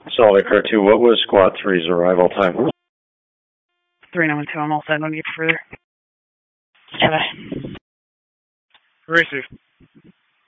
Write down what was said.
Salt Lake Car 2, what was Squad 3's arrival time? 392, I'm all set, no need further. Bye-bye. Racer.